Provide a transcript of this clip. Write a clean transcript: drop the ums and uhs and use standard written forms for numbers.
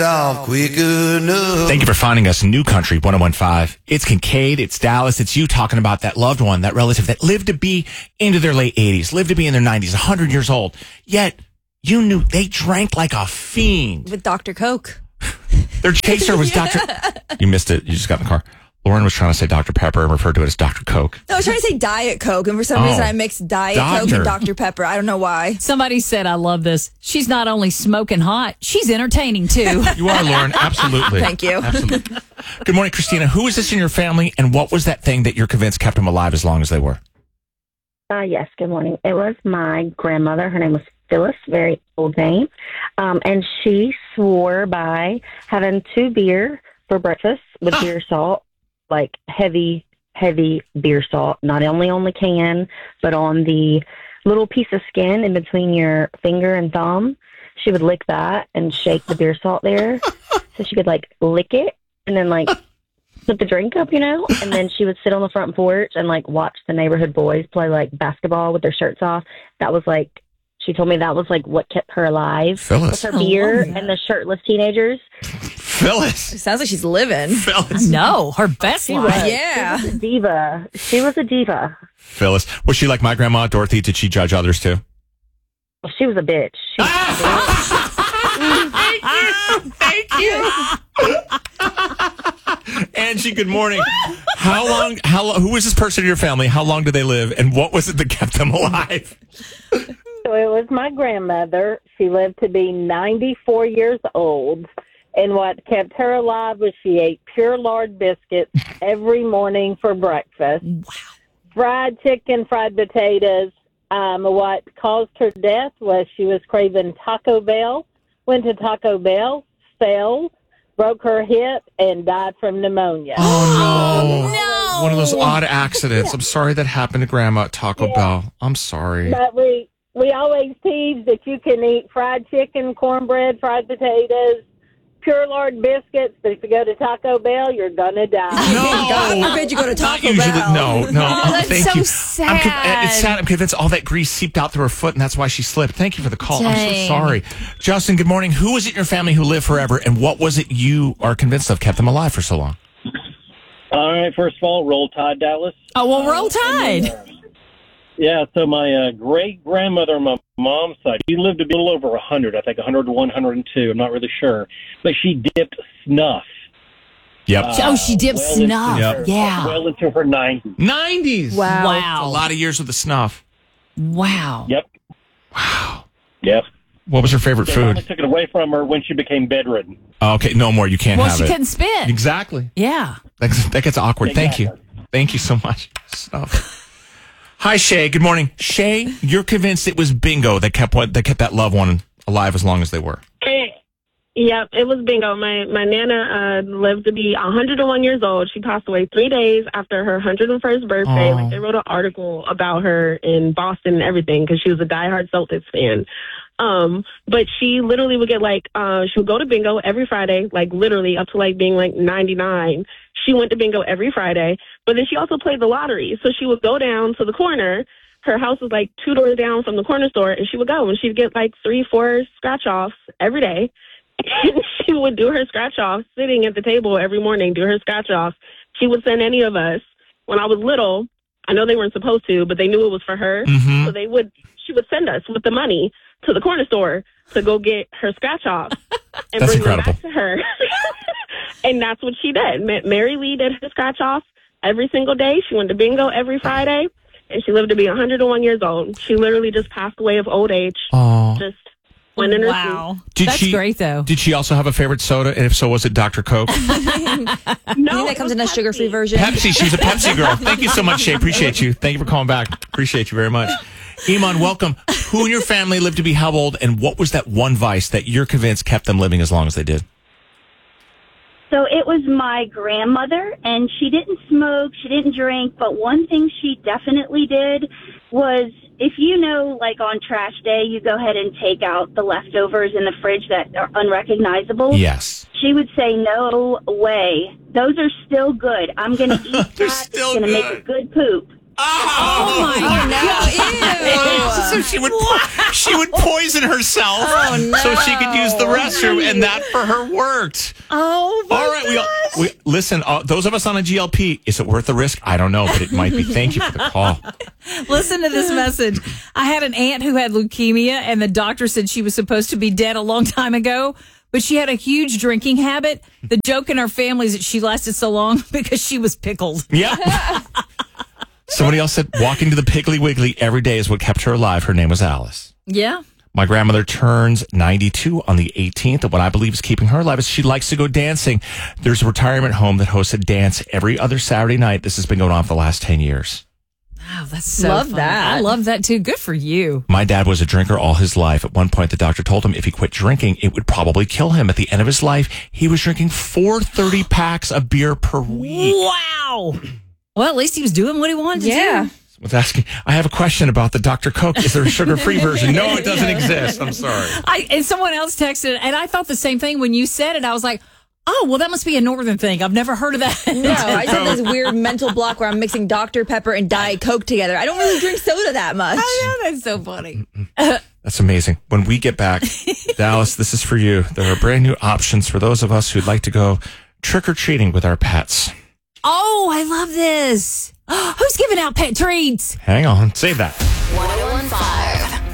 off quick enough. Thank you for finding us New Country 101.5. It's Kincaid, it's Dallas, it's you talking about that loved one, that relative that lived to be into their late 80s, lived to be in their 90s, 100 years old. Yet, you knew they drank like a fiend. With Dr. Coke. Their chaser was Dr. You missed it. You just got in the car. Lauren was trying to say Dr. Pepper and referred to it as Dr. Coke. No, I was trying to say Diet Coke, and for some reason I mixed Diet Coke and Dr. Pepper. I don't know why. Somebody said, I love this. She's not only smoking hot, she's entertaining too. You are, Lauren. Absolutely. Thank you. Absolutely. Good morning, Christina. Who is this in your family, and what was that thing that you're convinced kept them alive as long as they were? Yes, good morning. It was my grandmother. Her name was Phyllis, very old name. And she swore by having 2 beer for breakfast with beer salt, like heavy beer salt, not only on the can, but on the little piece of skin in between your finger and thumb. She would lick that and shake the beer salt there so she could, like, lick it and then, like, put the drink up, and then she would sit on the front porch and, like, watch the neighborhood boys play, like, basketball with their shirts off. That was, like, she told me that was, like, what kept her alive. Phyllis. With her beer and the shirtless teenagers. Phyllis. It sounds like she's living. Phyllis. No, her best life. Yeah. She was a diva. She was a diva. Phyllis. Was she like my grandma, Dorothy? Did she judge others, too? Well, she was a bitch. She was a bitch. Thank you. Angie, good morning. How long, who was this person in your family? How long did they live? And what was it that kept them alive? So it was my grandmother. She lived to be 94 years old. And what kept her alive was she ate Pure Lord biscuits every morning for breakfast. Wow. Fried chicken, fried potatoes. What caused her death was she was craving Taco Bell, went to Taco Bell, fell, broke her hip, and died from pneumonia. Oh, no. No. One of those odd accidents. I'm sorry that happened to Grandma at Taco Bell. I'm sorry. But we always tease that you can eat fried chicken, cornbread, fried potatoes, Pure Lord biscuits, but if you go to Taco Bell, you're going to die. God forbid you go to Not Taco usually. Bell. No. that's Thank so you. sad. It's sad. I'm convinced all that grease seeped out through her foot, and that's why she slipped. Thank you for the call. I'm so Dang. sorry. Justin, good morning. Who was it in your family who lived forever, and what was it you are convinced of kept them alive for so long? All right, first of all, roll tide, Dallas. Oh, well, roll tide. Yeah, so my great-grandmother on my mom's side, she lived to be a little over 100, I think 101, 102, I'm not really sure. But she dipped snuff. Yep. She dipped snuff. Yep. Yeah. Well into her 90s. 90s. Wow. A lot of years with the snuff. Wow. Yep. Wow. Yep. What was her favorite They finally food? took it away from her when she became bedridden. Oh, okay, no more. You can't Well, have she it. couldn't spit. Exactly. Yeah. That gets awkward. Thank you. Thank you so much. Snuff. Hi, Shay. Good morning. Shay, you're convinced it was Bingo that kept that loved one alive as long as they were. Yep, it was Bingo. My Nana lived to be 101 years old. She passed away 3 days after her 101st birthday. Aww. Like, they wrote an article about her in Boston and everything because she was a diehard Celtics fan. But she literally would get she would go to Bingo every Friday, like literally up to like being like 99. She went to Bingo every Friday, but then she also played the lottery. So she would go down to the corner. Her house was like 2 doors down from the corner store, and she would go and she'd get like 3-4 scratch offs every day. And she would do her scratch offs sitting at the table every morning, do her scratch offs. She would send any of us. When I was little, I know they weren't supposed to, but they knew it was for her. Mm-hmm. So she would send us with the money to the corner store to go get her scratch offs and That's bring incredible. them back to her. And that's what she did. Mary Lee did her scratch offs every single day. She went to Bingo every Friday, and she lived to be 101 years old. She literally just passed away of old age. Oh. Just went in her Wow. sleep. That's great, though. Did she also have a favorite soda? And if so, was it Dr. Coke? No, I think that comes in a sugar-free version. Pepsi. She was a Pepsi girl. Thank you so much, Shay. Appreciate you. Thank you for calling back. Appreciate you very much. Iman, welcome. Who in your family lived to be how old, and what was that one vice that you're convinced kept them living as long as they did? So it was my grandmother, and she didn't smoke, she didn't drink, but one thing she definitely did was, if you know, like on trash day, you go ahead and take out the leftovers in the fridge that are unrecognizable. Yes. She would say, no way. Those are still good. I'm going to eat that. They're It's still going to make good. a good poop. Oh my God. So she would poison herself so she could use the restroom, and that for her worked. Oh my All right, we listen. Those of us on a GLP, is it worth the risk? I don't know, but it might be. Thank you for the call. Listen to this message. I had an aunt who had leukemia, and the doctor said she was supposed to be dead a long time ago, but she had a huge drinking habit. The joke in our family is that she lasted so long because she was pickled. Yeah. Somebody else said walking to the Piggly Wiggly every day is what kept her alive. Her name was Alice. Yeah. My grandmother turns 92 on the 18th, and what I believe is keeping her alive is she likes to go dancing. There's a retirement home that hosts a dance every other Saturday night. This has been going on for the last 10 years. Wow, that's so Love fun. that. I love that too. Good for you. My dad was a drinker all his life. At one point, the doctor told him if he quit drinking, it would probably kill him. At the end of his life, he was drinking 30 packs of beer per week. Wow. Well, at least he was doing what he wanted to do. Was asking, I have a question about the Dr. Coke. Is there a sugar-free version? No, it doesn't exist. I'm sorry. And someone else texted, and I thought the same thing when you said it. I was like, oh, well, that must be a northern thing. I've never heard of that. No, I just have this weird mental block where I'm mixing Dr. Pepper and Diet Coke together. I don't really drink soda that much. I know, that's so funny. That's amazing. When we get back, Dallas, this is for you. There are brand new options for those of us who'd like to go trick-or-treating with our pets. Oh, I love this. Who's giving out pet treats? Hang on. Save that. 1015